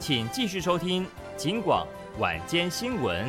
请继续收听警广晚间新闻。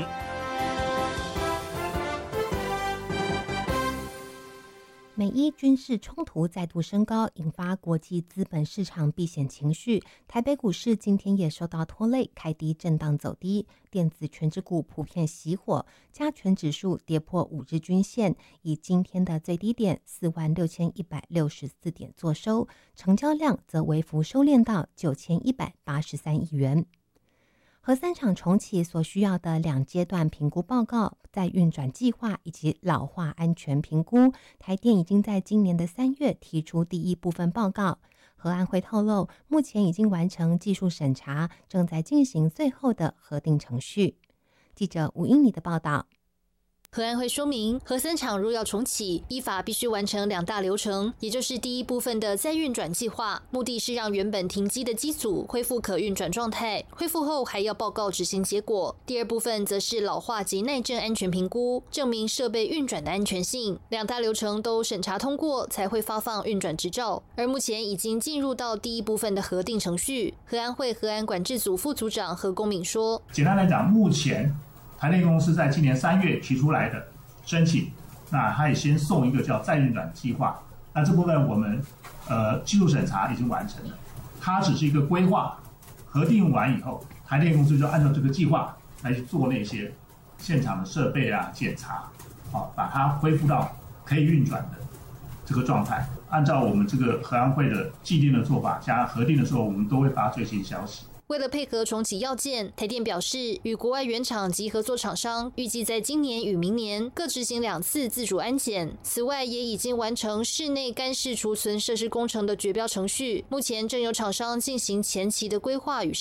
美伊军事冲突再度升高，引发国际资本市场避险情绪。台北股市今天也受到拖累，开低震荡走低，电子权值股普遍熄火，加权指数跌破5日均线，以今天的最低点46164点作收，成交量则微幅收敛到9183亿元。核三厂重启所需要的2阶段评估报告、再运转计划以及老化安全评估，台电已经在今年的3月提出第一部分报告。核安会透露，目前已经完成技术审查，正在进行最后的核定程序。记者吴英妮的报道。 核安会说明，核三厂若要重启，依法必须完成2大流程，也就是第一部分的再运转计划，目的是让原本停机的机组恢复可运转状态，恢复后还要报告执行结果。第二部分则是老化及耐震安全评估，证明设备运转的安全性。2大流程都审查通过，才会发放运转执照。而目前已经进入到第一部分的核定程序。核安会核安管制组副组长何公敏说：“ 简单来讲，目前台电公司在今年3月提出来的申请，那他也先送一个叫再运转计划。那这部分我们技术审查已经完成了，它只是一个规划，核定完以后，台电公司就按照这个计划来去做那些现场的设备啊检查，把它恢复到可以运转的这个状态。按照我们这个核安会的既定的做法，加核定的时候，我们都会发最新消息。” 为了配合重启要件，台电表示，与国外原厂及合作厂商预计在今年与明年各执行2次自主安检。此外，也已经完成室内干式储存设施工程的决标程序，目前正有厂商进行前期的规划与